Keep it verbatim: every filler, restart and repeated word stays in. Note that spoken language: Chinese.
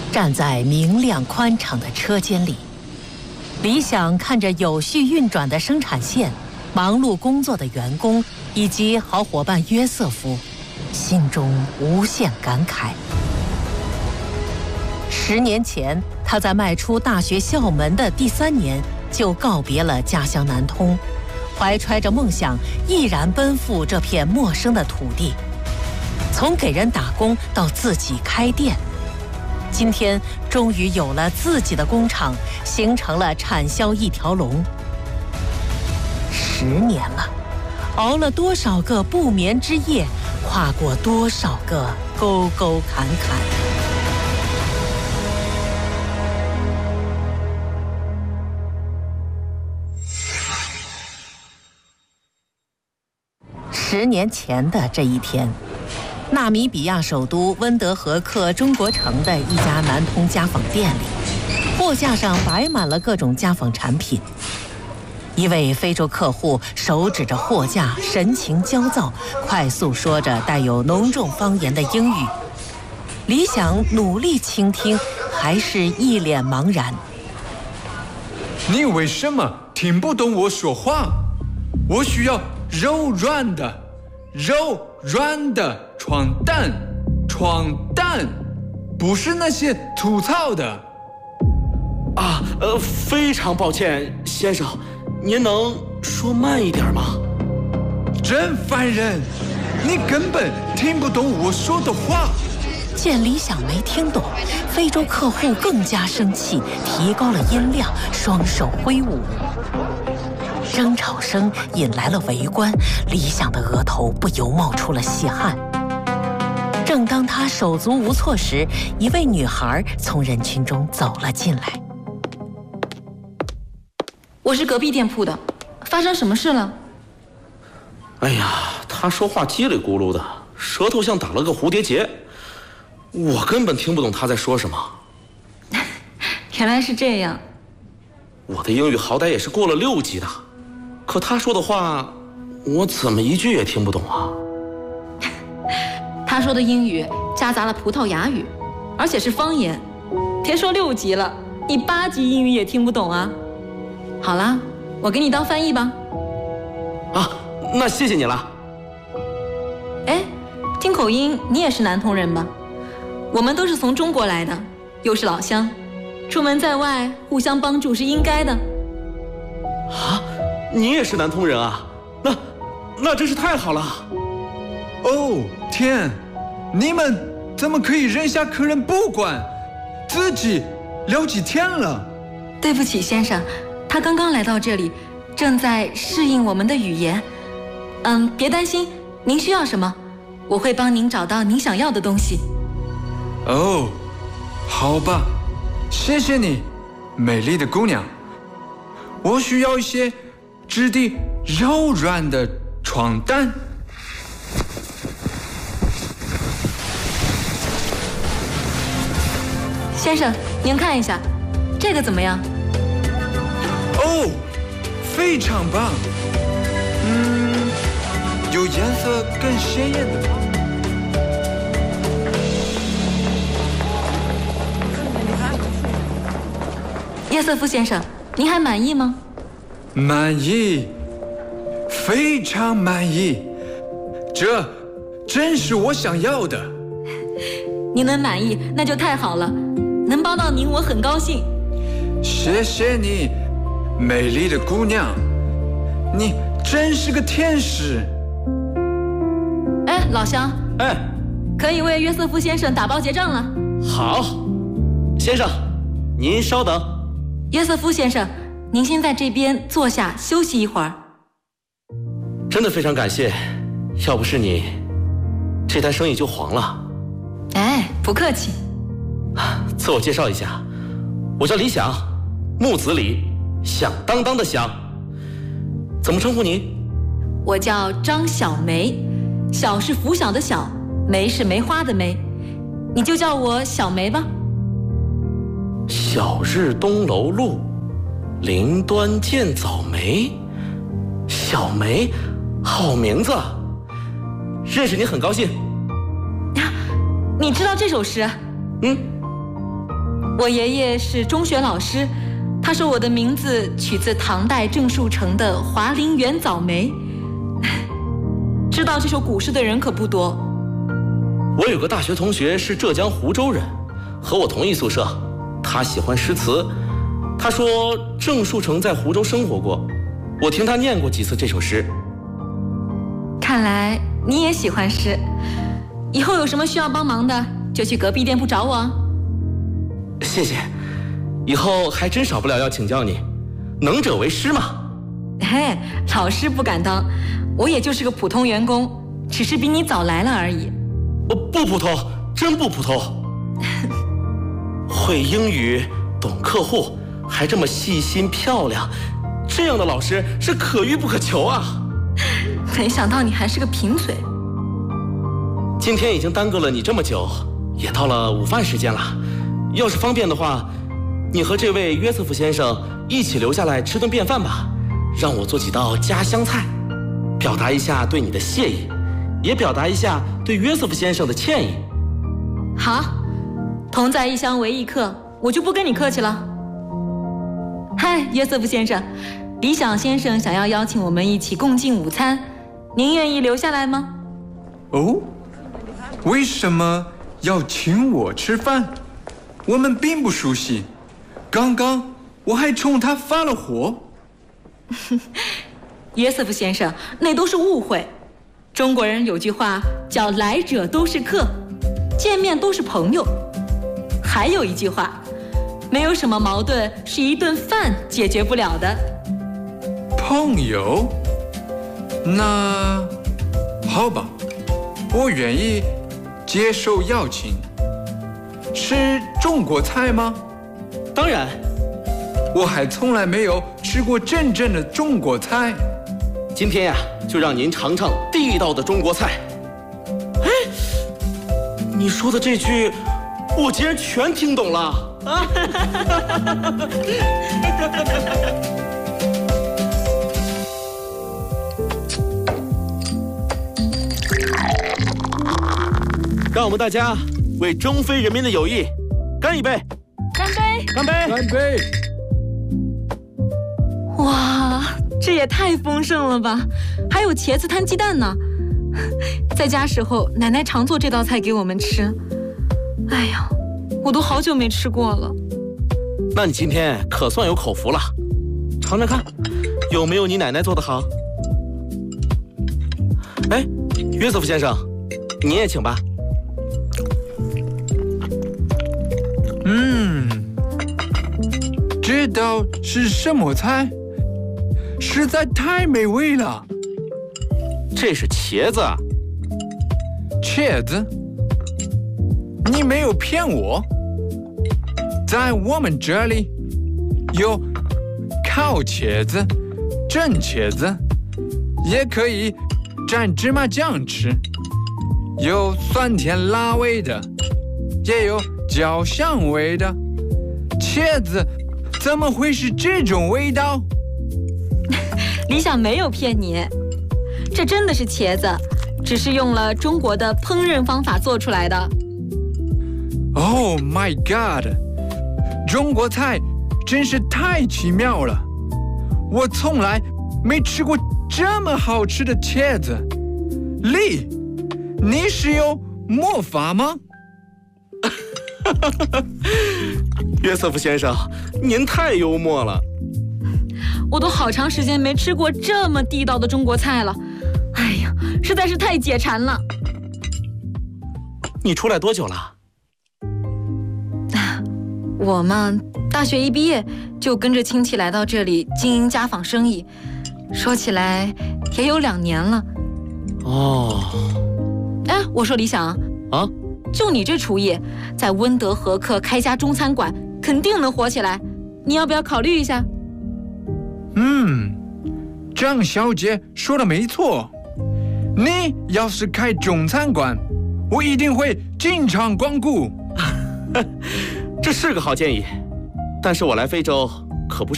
站在明亮宽敞的车间里，李想看着有序运转的生产线，忙碌工作的员工以及好伙伴约瑟夫，心中无限感慨。十年前，他在迈出大学校门的第三年就告别了家乡南通，怀揣着梦想，毅然奔赴这片陌生的土地。从给人打工到自己开店，今天终于有了自己的工厂，形成了产销一条龙。十年了，熬了多少个不眠之夜，跨过多少个沟沟坎坎。十年前的这一天，纳米比亚首都温德河克中国城的一家南通家纺店里，货架上摆满了各种家纺产品。一位非洲客户手指着货架，神情焦躁，快速说着带有浓重方言的英语。李想努力倾听，还是一脸茫然。 你为什么听不懂我说话？我需要柔软的柔软的床单，床单，不是那些粗糙的。 啊，呃，非常抱歉，先生，您能说慢一点吗？ 真烦人，你根本听不懂我说的话。 见李想没听懂，非洲客户更加生气，提高了音量，双手挥舞。争吵声引来了围观，李想的额头不由冒出了细汗。正当他手足无措时，一位女孩从人群中走了进来。 我是隔壁店铺的，发生什么事了？ 哎呀，他说话叽里咕噜的，舌头像打了个蝴蝶结，我根本听不懂他在说什么。 原来是这样。 我的英语好歹也是过了六级的，可他说的话，我怎么一句也听不懂啊？ 他说的英语夹杂了葡萄牙语，而且是方言。别说六级了，你八级英语也听不懂啊。好啦，我给你当翻译吧。 啊，那谢谢你了。 哎，听口音你也是南通人吧？我们都是从中国来的，又是老乡，出门在外互相帮助是应该的。 啊，你也是南通人啊？那那真是太好了。 哦天，你们怎么可以扔下客人不管，自己聊起天了？ 对不起先生，他刚刚来到这里，正在适应我们的语言。嗯，别担心，您需要什么，我会帮您找到您想要的东西。 哦，好吧，谢谢你，美丽的姑娘。我需要一些质地柔软的床单。 先生，您看一下，这个怎么样？ 哦，非常棒。嗯，有颜色更鲜艳的吗？ 约瑟夫先生，您还满意吗？ 满意，非常满意，这真是我想要的。 您能满意，那就太好了，能帮到您，我很高兴。 谢谢你，美丽的姑娘，你真是个天使。 哎，老乡， 哎， 可以为约瑟夫先生打包结账了。 好，先生，您稍等。 约瑟夫先生，您先在这边坐下休息一会儿。 真的非常感谢，要不是你，这单生意就黄了。 哎，不客气。 自我介绍一下，我叫李想，木子李，响当当的响。怎么称呼您？ 我叫张小梅，小是拂晓的晓，梅是梅花的梅，你就叫我小梅吧。 小日东楼路，林端见早梅。小梅，好名字，认识你很高兴。 你知道这首诗？ 嗯， 我爷爷是中学老师，他说我的名字取自唐代郑树成的《华林园早梅》。知道这首古诗的人可不多。 我有个大学同学是浙江湖州人，和我同一宿舍，他喜欢诗词。他说郑树成在湖州生活过，我听他念过几次这首诗。 看来你也喜欢诗，以后有什么需要帮忙的，就去隔壁店铺找我。 谢谢，以后还真少不了要请教你，能者为师嘛。 嘿，老师不敢当，我也就是个普通员工，只是比你早来了而已。 不普通，真不普通。会英语，懂客户，还这么细心漂亮，这样的老师是可遇不可求啊。 没想到你还是个贫嘴。 今天已经耽搁了你这么久，也到了午饭时间了。要是方便的话，你和这位约瑟夫先生一起留下来吃顿便饭吧，让我做几道家乡菜，表达一下对你的谢意，也表达一下对约瑟夫先生的歉意。 好，同在异乡为异客，我就不跟你客气了。嗨，约瑟夫先生，理想先生想要邀请我们一起共进午餐，您愿意留下来吗？ 哦，为什么要请我吃饭？我们并不熟悉，刚刚我还冲他发了火。 约瑟夫先生，那都是误会。中国人有句话叫来者都是客，见面都是朋友。还有一句话，没有什么矛盾是一顿饭解决不了的。 朋友？那好吧，我愿意接受邀请。是中国菜吗？ 当然。 我还从来没有吃过真正的中国菜。 今天呀，就让您尝尝地道的中国菜。哎，你说的这句，我竟然全听懂了啊！让我们大家为中非人民的友谊干一杯！ 干杯！ 干杯！ 干杯！ 哇，这也太丰盛了吧！还有茄子摊鸡蛋呢。在家时候，奶奶常做这道菜给我们吃。哎呀，我都好久没吃过了。 那你今天可算有口福了，尝尝看，有没有你奶奶做的好？哎，约瑟夫先生，你也请吧。 嗯，这道是什么菜？实在太美味了。 这是茄子。 茄子？你没有骗我。在我们这里有烤茄子、蒸茄子，也可以蘸芝麻酱吃，有酸甜辣味的，也有焦香味的。茄子怎么会是这种味道？ 理想没有骗你，这真的是茄子，只是用了中国的烹饪方法做出来的。 Oh my God！ 中国菜真是太奇妙了，我从来没吃过这么好吃的茄子。丽，你是有魔法吗？ 约瑟夫先生，您太幽默了。 我都好长时间没吃过这么地道的中国菜了，哎呀，实在是太解馋了。 你出来多久了？ 啊，我嘛，大学一毕业就跟着亲戚来到这里经营家纺生意，说起来也有两年了。 哦， 哎，我说理想啊， 就你这厨艺，在温德和克开家中餐馆肯定能火起来，你要不要考虑一下？ 嗯，张小姐说的没错，你要是开中餐馆，我一定会经常光顾。 这是个好建议，但是我来非洲可不是